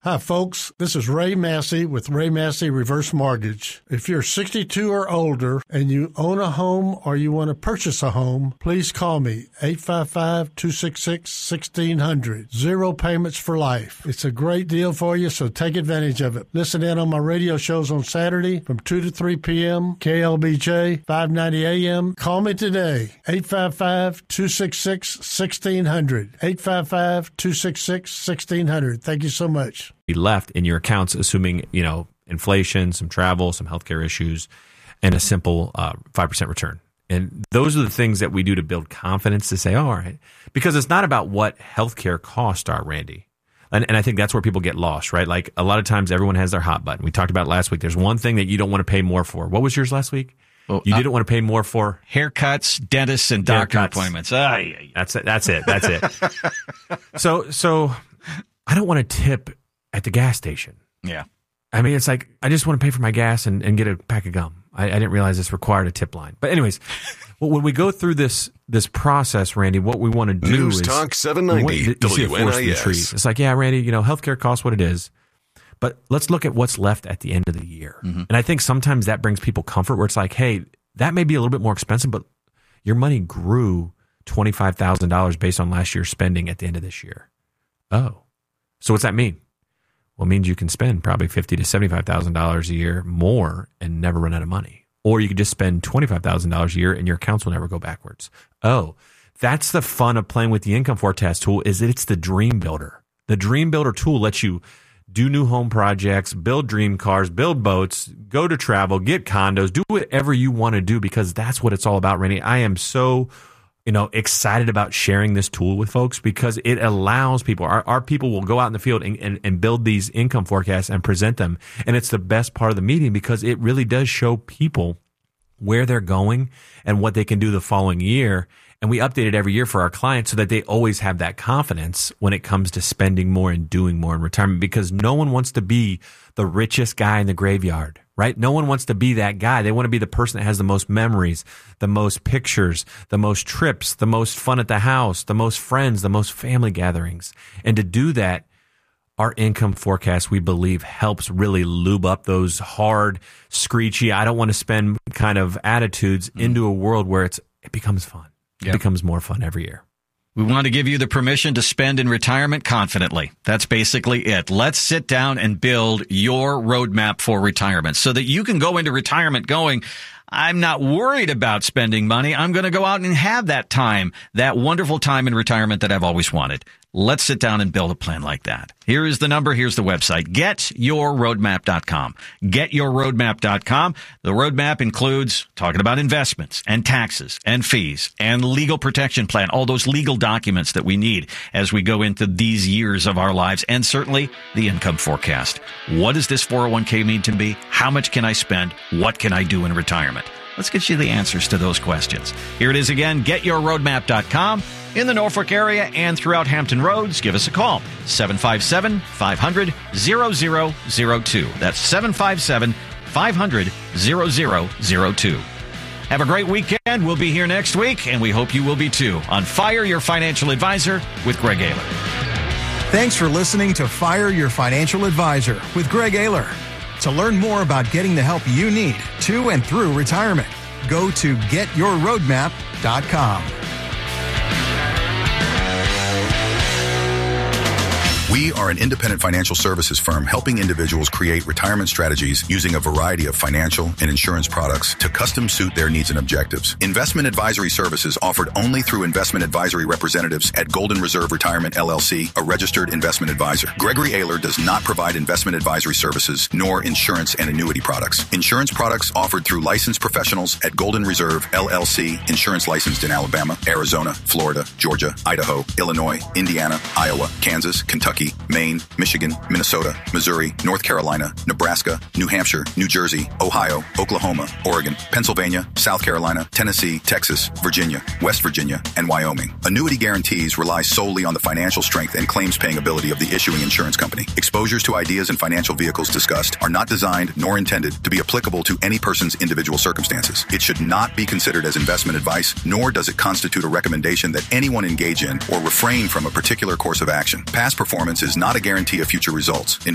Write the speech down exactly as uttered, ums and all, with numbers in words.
Hi, folks. This is Ray Massey with Ray Massey Reverse Mortgage. If you're sixty-two or older and you own a home or you want to purchase a home, please call me, eight five five, two six six, one six zero zero. Zero payments for life. It's a great deal for you, so take advantage of it. Listen in on my radio shows on Saturday from two to three p.m., K L B J, five ninety A M. Call me today, eight five five, two six six, one six zero zero. eight five five, two six six, one six zero zero. Thank you so much. Be left in your accounts, assuming, you know, inflation, some travel, some healthcare issues, and a simple uh, five percent return. And those are the things that we do to build confidence to say, oh, all right, because it's not about what healthcare costs are, Randy. And, and I think that's where people get lost, right? Like a lot of times everyone has their hot button. We talked about last week. There's one thing that you don't want to pay more for. What was yours last week? Well, you uh, didn't want to pay more for haircuts, dentists, and doctor haircuts. appointments. Ah, yeah, yeah. That's it. That's it. That's it. so, so I don't want to tip at the gas station. Yeah. I mean, it's like, I just want to pay for my gas and, and get a pack of gum. I, I didn't realize this required a tip line. But anyways, well, when we go through this this process, Randy, what we want to do News is... Talk seven ninety W N I S. It's like, yeah, Randy, you know, healthcare costs what it is. But let's look at what's left at the end of the year. Mm-hmm. And I think sometimes that brings people comfort where it's like, hey, that may be a little bit more expensive, but your money grew twenty-five thousand dollars based on last year's spending at the end of this year. Oh. So what's that mean? Well, it means you can spend probably fifty thousand to seventy-five thousand dollars a year more and never run out of money. Or you could just spend twenty-five thousand dollars a year and your accounts will never go backwards. Oh, that's the fun of playing with the income forecast tool, is that it's the dream builder. The dream builder tool lets you do new home projects, build dream cars, build boats, go to travel, get condos, do whatever you want to do, because that's what it's all about, Randy. I am so you know, excited about sharing this tool with folks because it allows people, our, our people will go out in the field and, and, and build these income forecasts and present them. And it's the best part of the meeting because it really does show people where they're going and what they can do the following year. And we update it every year for our clients so that they always have that confidence when it comes to spending more and doing more in retirement, because no one wants to be the richest guy in the graveyard, right? No one wants to be that guy. They want to be the person that has the most memories, the most pictures, the most trips, the most fun at the house, the most friends, the most family gatherings. And to do that, our income forecast, we believe, helps really lube up those hard, screechy, I don't want to spend kind of attitudes mm. into a world where it's it becomes fun. It yep. becomes more fun every year. We want to give you the permission to spend in retirement confidently. That's basically it. Let's sit down and build your roadmap for retirement so that you can go into retirement going, I'm not worried about spending money. I'm going to go out and have that time, that wonderful time in retirement that I've always wanted. Let's sit down and build a plan like that. Here is the number. Here's the website, get your roadmap dot com. get your roadmap dot com. The roadmap includes talking about investments and taxes and fees and legal protection plan, all those legal documents that we need as we go into these years of our lives, and certainly the income forecast. What does this four oh one k mean to me? How much can I spend? What can I do in retirement? Let's get you the answers to those questions. Here it is again, get your roadmap dot com. In the Norfolk area and throughout Hampton Roads, give us a call, seven five seven, five hundred, zero zero zero two. That's seven five seven, five hundred, zero zero zero two. Have a great weekend. We'll be here next week, and we hope you will be too, on Fire Your Financial Advisor with Greg Ayler. Thanks for listening to Fire Your Financial Advisor with Greg Ayler. To learn more about getting the help you need to and through retirement, go to get your roadmap dot com. We are an independent financial services firm helping individuals create retirement strategies using a variety of financial and insurance products to custom suit their needs and objectives. Investment advisory services offered only through investment advisory representatives at Golden Reserve Retirement L L C, a registered investment advisor. Gregory Ayler does not provide investment advisory services nor insurance and annuity products. Insurance products offered through licensed professionals at Golden Reserve L L C, insurance licensed in Alabama, Arizona, Florida, Georgia, Idaho, Illinois, Indiana, Iowa, Kansas, Kentucky, Maine, Michigan, Minnesota, Missouri, North Carolina, Nebraska, New Hampshire, New Jersey, Ohio, Oklahoma, Oregon, Pennsylvania, South Carolina, Tennessee, Texas, Virginia, West Virginia, and Wyoming. Annuity guarantees rely solely on the financial strength and claims paying ability of the issuing insurance company. Exposures to ideas and financial vehicles discussed are not designed nor intended to be applicable to any person's individual circumstances. It should not be considered as investment advice, nor does it constitute a recommendation that anyone engage in or refrain from a particular course of action. Past performance is not a guarantee of future results.